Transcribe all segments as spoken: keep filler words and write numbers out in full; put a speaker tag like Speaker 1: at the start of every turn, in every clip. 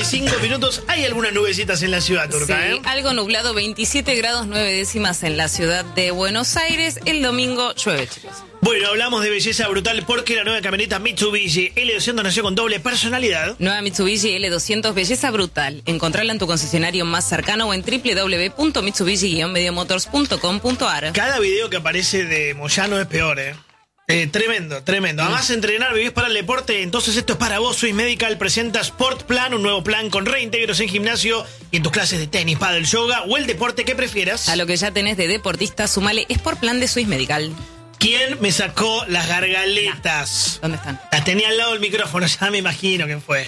Speaker 1: cinco minutos. Hay algunas nubecitas en la ciudad turca,
Speaker 2: sí,
Speaker 1: ¿eh?
Speaker 2: Algo nublado, veintisiete grados nueve décimas en la ciudad de Buenos Aires. El domingo llueve, chicos.
Speaker 1: Bueno, hablamos de belleza brutal porque la nueva camioneta Mitsubishi L doscientos nació con doble personalidad.
Speaker 2: Nueva Mitsubishi L doscientos, belleza brutal. Encontrala en tu concesionario más cercano o en doble u doble u doble u punto mitsubishi guion mediomotors punto com punto a r.
Speaker 1: Cada video que aparece de Moyano es peor, ¿eh? Eh, tremendo, tremendo. Además, entrenar, vivís para el deporte, entonces esto es para vos. Swiss Medical presenta Sport Plan, un nuevo plan con reintegros en gimnasio y en tus clases de tenis, pádel, yoga o el deporte que prefieras.
Speaker 2: A lo que ya tenés de deportista, sumale Sport Plan de Swiss Medical.
Speaker 1: ¿Quién me sacó las gargaletas?
Speaker 2: ¿Dónde están?
Speaker 1: Las tenía al lado del micrófono, ya me imagino quién fue.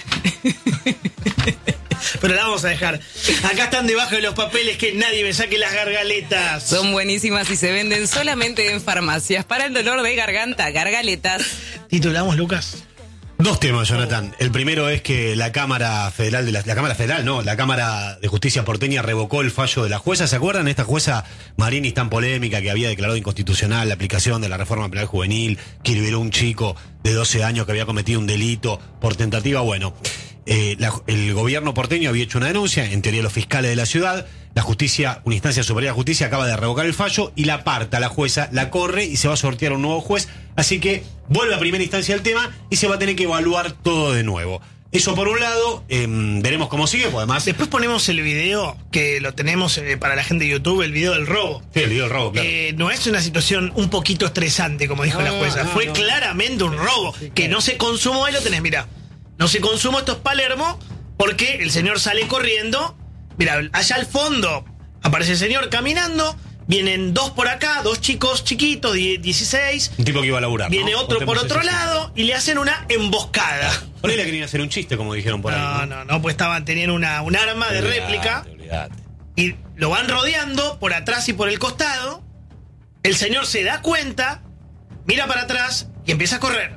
Speaker 1: Pero la vamos a dejar. Acá están debajo de los papeles, que nadie me saque las gargaletas.
Speaker 2: Son buenísimas y se venden solamente en farmacias. Para el dolor de garganta, gargaletas.
Speaker 1: ¿Titulamos, Lucas?
Speaker 3: Dos temas, Jonathan. El primero es que la Cámara Federal, de la, la Cámara Federal, no, la Cámara de Justicia porteña revocó el fallo de la jueza. ¿Se acuerdan? Esta jueza Marini tan polémica que había declarado inconstitucional la aplicación de la reforma penal juvenil, que liberó a un chico de doce años que había cometido un delito por tentativa. Bueno, eh, la, el gobierno porteño había hecho una denuncia, en teoría los fiscales de la ciudad. La justicia, una instancia superior de justicia, acaba de revocar el fallo y la aparta, la jueza la corre y se va a sortear un nuevo juez. Así que vuelve a primera instancia el tema y se va a tener que evaluar todo de nuevo. Eso por un lado, eh, veremos cómo sigue, pues además...
Speaker 1: Después ponemos el video, que lo tenemos eh, para la gente de YouTube, el video del robo.
Speaker 3: Sí, el video del robo, claro.
Speaker 1: Eh, no es una situación un poquito estresante, como dijo
Speaker 3: no,
Speaker 1: la jueza.
Speaker 3: no,
Speaker 1: Fue
Speaker 3: no.
Speaker 1: claramente un robo,
Speaker 3: Sí, claro.
Speaker 1: que no se consumó, ahí lo tenés, mirá. No se consumó, esto es Palermo, porque el señor sale corriendo. Mirá, allá al fondo aparece el señor caminando, vienen dos por acá, dos chicos chiquitos, dieciséis.
Speaker 3: Un tipo que iba a laburar,
Speaker 1: Viene
Speaker 3: ¿no?
Speaker 1: otro por
Speaker 3: Contemos
Speaker 1: otro
Speaker 3: ese
Speaker 1: lado y le hacen una emboscada.
Speaker 3: Por ahí le querían hacer un chiste, como dijeron por ahí.
Speaker 1: No, no, no, pues estaban teniendo una, un arma de
Speaker 3: Olvidate,
Speaker 1: réplica
Speaker 3: olvidate.
Speaker 1: y lo van rodeando por atrás y por el costado. El señor se da cuenta, mira para atrás y empieza a correr.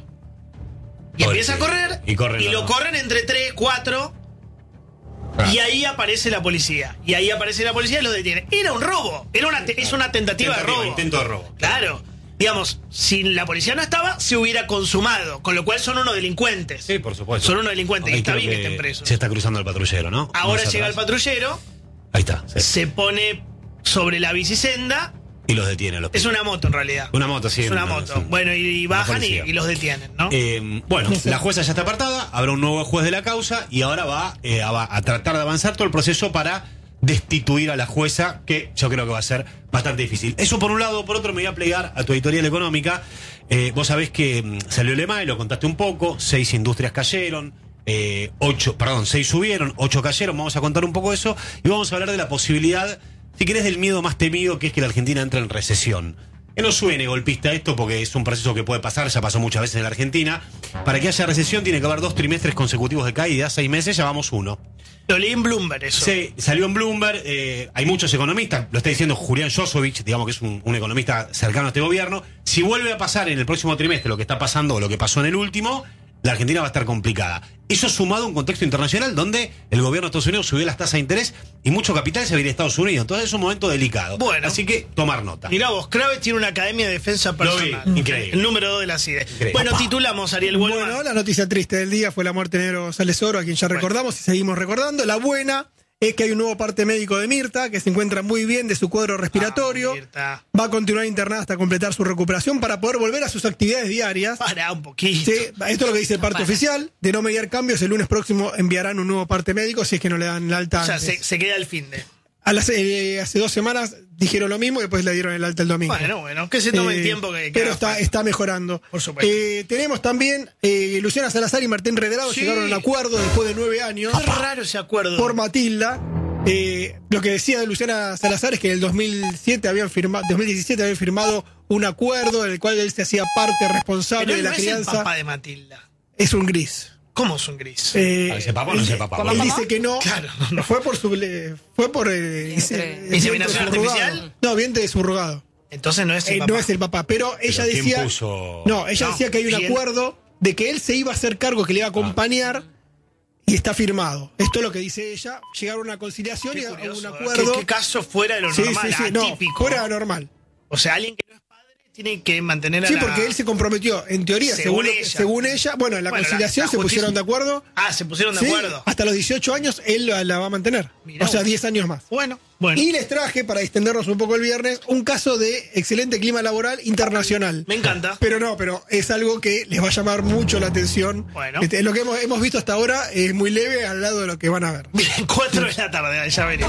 Speaker 1: Y
Speaker 3: Oye,
Speaker 1: empieza a correr
Speaker 3: y corren los
Speaker 1: lo
Speaker 3: dos.
Speaker 1: corren entre tres, cuatro.
Speaker 3: Ah.
Speaker 1: Y ahí aparece la policía. Y ahí aparece la policía y los detiene. Era un robo. Era una te- es una tentativa,
Speaker 3: Tentativa,
Speaker 1: de robo.
Speaker 3: intento de robo.
Speaker 1: Claro. Digamos, si la policía no estaba, se hubiera consumado. Con lo cual son unos delincuentes.
Speaker 3: Sí, por supuesto.
Speaker 1: Son unos delincuentes.
Speaker 3: Ahí
Speaker 1: Y está
Speaker 3: creo
Speaker 1: bien que estén presos.
Speaker 3: Se está cruzando el patrullero, ¿no?
Speaker 1: Ahora
Speaker 3: Más
Speaker 1: llega el
Speaker 3: atrás.
Speaker 1: patrullero,
Speaker 3: Ahí está. sí.
Speaker 1: se pone sobre la bicisenda.
Speaker 3: Y los detiene. Los
Speaker 1: Es una moto en realidad.
Speaker 3: Una moto, sí.
Speaker 1: Es una moto.
Speaker 3: sí.
Speaker 1: Bueno, y, y
Speaker 3: Una
Speaker 1: bajan y,
Speaker 3: policía.
Speaker 1: y los detienen, ¿no?
Speaker 3: Eh, bueno, la jueza ya está apartada, habrá un nuevo juez de la causa y ahora va, eh, a, va a tratar de avanzar todo el proceso para destituir a la jueza, que yo creo que va a ser bastante difícil. Eso por un lado. Por otro me voy a plegar a tu editorial económica. Eh, vos sabés que mm, salió el E M A y lo contaste un poco, seis industrias cayeron, eh, ocho, perdón, seis subieron, ocho cayeron, vamos a contar un poco eso y vamos a hablar de la posibilidad, si querés, del miedo más temido, que es que la Argentina entre en recesión. Que no suene golpista esto, porque es un proceso que puede pasar, ya pasó muchas veces en la Argentina. Para que haya recesión tiene que haber dos trimestres consecutivos de caída, seis meses, ya vamos uno.
Speaker 1: Lo leí en Bloomberg eso.
Speaker 3: Se salió en Bloomberg, eh, hay muchos economistas, lo está diciendo Julián Josovich, digamos que es un, un economista cercano a este gobierno. Si vuelve a pasar en el próximo trimestre lo que está pasando o lo que pasó en el último, la Argentina va a estar complicada. Eso sumado a un contexto internacional donde el gobierno de Estados Unidos subió las tasas de interés y mucho capital se va a ir a Estados Unidos. Entonces es un momento delicado.
Speaker 1: Bueno.
Speaker 3: Así que tomar nota.
Speaker 1: Mirá vos, Kraves tiene una academia de defensa personal.
Speaker 3: vi, increíble.
Speaker 1: El número dos de la C I D E.
Speaker 3: Increíble.
Speaker 1: Bueno,
Speaker 3: Papá.
Speaker 1: titulamos, Ariel Huelman.
Speaker 4: Bueno, la noticia triste del día fue la muerte de Negro González Oro, a quien ya
Speaker 1: Bueno.
Speaker 4: recordamos y seguimos recordando. La buena es que hay un nuevo parte médico de Mirta, que se encuentra muy bien de su cuadro respiratorio.
Speaker 1: Ah, Mirta.
Speaker 4: Va a continuar internada hasta completar su recuperación para poder volver a sus actividades diarias.
Speaker 1: Pará un poquito.
Speaker 4: Sí, esto es lo que dice el parte
Speaker 2: Para.
Speaker 4: oficial. De no mediar cambios, el lunes próximo enviarán un nuevo parte médico si es que no le dan el alta
Speaker 1: O sea,
Speaker 4: antes.
Speaker 1: se, se queda al fin de.
Speaker 4: A las, eh, hace dos semanas dijeron lo mismo y después le dieron el alta el domingo.
Speaker 1: Bueno, bueno, que se tome
Speaker 4: Eh,
Speaker 1: el tiempo que, que
Speaker 4: Pero
Speaker 1: haga
Speaker 4: está,
Speaker 1: falta.
Speaker 4: está mejorando.
Speaker 1: Por supuesto.
Speaker 4: Eh, tenemos también eh, Luciana Salazar y Martín Redrado
Speaker 1: Sí.
Speaker 4: llegaron a un acuerdo después de nueve años
Speaker 1: Qué raro ese acuerdo.
Speaker 4: por Matilda. Eh, lo que decía de Luciana Salazar es que en el dos mil siete habían firmado, dos mil diecisiete habían firmado un acuerdo en el cual él se hacía parte responsable
Speaker 1: Pero
Speaker 4: de
Speaker 1: él
Speaker 4: la
Speaker 1: no es el
Speaker 4: crianza.
Speaker 1: papá de Matilda.
Speaker 4: Es un gris.
Speaker 1: ¿Cómo es un gris?
Speaker 4: Eh,
Speaker 3: Ah, ¿ese papá o no
Speaker 4: él-
Speaker 3: ese papá?
Speaker 4: Él
Speaker 2: ¿Papá?
Speaker 4: dice que no.
Speaker 1: Claro, no, no.
Speaker 4: Fue por su, le- fue por eh,
Speaker 2: Vientre.
Speaker 4: ese-
Speaker 1: ¿Inseminación
Speaker 4: vientre subrogado.
Speaker 1: artificial?
Speaker 4: No, vientre subrogado.
Speaker 1: Entonces no es el
Speaker 4: Eh,
Speaker 1: papá.
Speaker 4: no es el papá, pero ella
Speaker 3: ¿quién
Speaker 4: decía.
Speaker 3: puso?
Speaker 4: No, ella
Speaker 1: No,
Speaker 4: decía que hay un
Speaker 1: ¿quién?
Speaker 4: acuerdo de que él se iba a hacer cargo, que le iba a acompañar y está firmado. Esto es lo que dice ella. Llegaron a una conciliación y
Speaker 1: Qué
Speaker 4: a
Speaker 1: curioso,
Speaker 4: un
Speaker 1: ¿verdad?
Speaker 4: acuerdo.
Speaker 1: ¿Qué, qué caso fuera de lo
Speaker 4: Sí,
Speaker 1: normal,
Speaker 4: sí, sí, no,
Speaker 1: atípico?
Speaker 4: fuera de lo normal.
Speaker 1: O sea, alguien que no es padre tiene que mantener a
Speaker 4: Sí,
Speaker 1: la...
Speaker 4: porque él se comprometió, en teoría, según,
Speaker 1: Según
Speaker 4: lo que-
Speaker 1: ella.
Speaker 4: según ella. Bueno, en la
Speaker 1: Bueno, la-
Speaker 4: conciliación
Speaker 1: la
Speaker 4: se
Speaker 1: justicia-
Speaker 4: pusieron de acuerdo.
Speaker 1: Ah, se pusieron de
Speaker 4: Sí,
Speaker 1: acuerdo.
Speaker 4: hasta los dieciocho años él la, la va a mantener.
Speaker 1: Mirá
Speaker 4: o sea,
Speaker 1: vos.
Speaker 4: diez años más.
Speaker 1: Bueno, bueno.
Speaker 4: Y les traje, para distendernos un poco el viernes, un caso de excelente clima laboral internacional.
Speaker 1: Me encanta.
Speaker 4: Pero no, pero es algo que les va a llamar mucho la atención.
Speaker 1: Bueno.
Speaker 4: Este, lo que hemos, hemos visto hasta ahora es muy leve al lado de lo que van a ver.
Speaker 1: Miren, cuatro de la tarde, ya veremos.